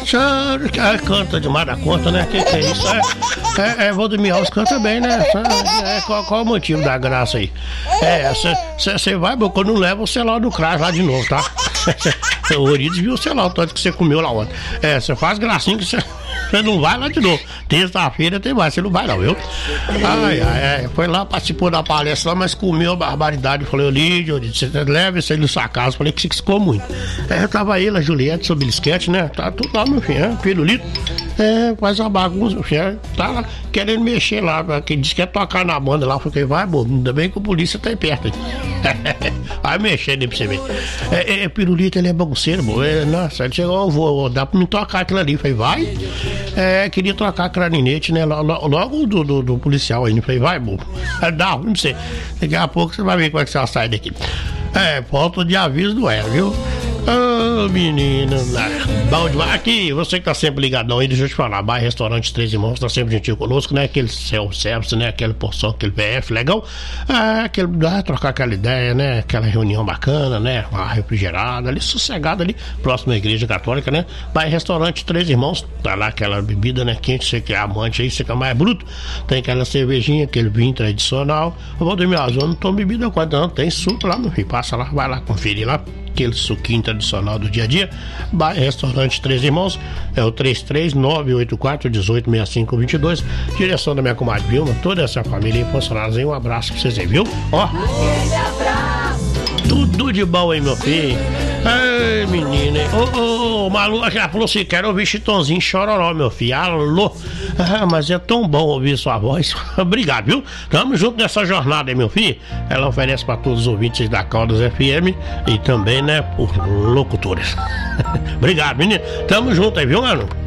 Canta demais da conta, né? Que é isso? Valdemir Alves canta bem, né? Qual o motivo da graça aí? Você vai, quando não leva o celular do Cras lá de novo, tá? O Orides viu o celular, o tanto que você comeu lá ontem. Você faz gracinha que você não vai lá de novo. Terça-feira tem mais, você não vai não, viu? Foi lá, participou da palestra lá, mas comeu a barbaridade. Eu falei, Lídio, você leva isso aí na sua casa. Falei que você ficou muito. Tava ele, a Juliette, sobre esquete, né? Tá tudo lá, meu filho, pirulito. Faz uma bagunça, meu filho. Tá lá querendo mexer lá, que disse que ia tocar na banda lá. Eu falei, vai, bobo, ainda bem que o polícia tá aí perto aí. Vai mexendo aí pra você ver. Pirulito, ele é bagunceiro, bobo. Nossa, ele chegou, vou dar pra me tocar aquilo ali. Eu falei, vai. Queria trocar a clarinete, né? Logo do policial aí. Eu falei, vai, bobo. Dá ruim pra você. Daqui a pouco você vai ver como é que você vai sair daqui. Falta de aviso do Hélio, viu? Menino, bom demais. Aqui, você que tá sempre ligadão aí, deixa eu te falar, Bar Restaurante Três Irmãos tá sempre gentil conosco, né? Aquele self-service, né? Aquela porção, aquele PF legal. Trocar aquela ideia, né? Aquela reunião bacana, né? Uma refrigerada ali, sossegada ali, próximo à igreja católica, né? Bar Restaurante Três Irmãos, tá lá aquela bebida, né? Quente, você que é amante aí, você que é mais bruto. Tem aquela cervejinha, aquele vinho tradicional. Eu vou dormir, eu não tomo bebida quase não, tem suco lá, meu filho, passa lá, vai lá conferir lá. Aquele suquinho tradicional do dia a dia. Bar Restaurante Três Irmãos, é o 33984186522. Direção da minha comadre Vilma, toda essa família e funcionários aí, um abraço pra vocês aí, viu? Tudo de bom aí, meu filho. Ei, menina. Malu já falou assim, quero ouvir Chitãozinho Chororó, meu filho. Alô. Mas é tão bom ouvir sua voz. Obrigado, viu? Tamo junto nessa jornada aí, meu filho. Ela oferece pra todos os ouvintes da Caldas FM e também, né, por locutores. Obrigado, menino. Tamo junto aí, viu, mano?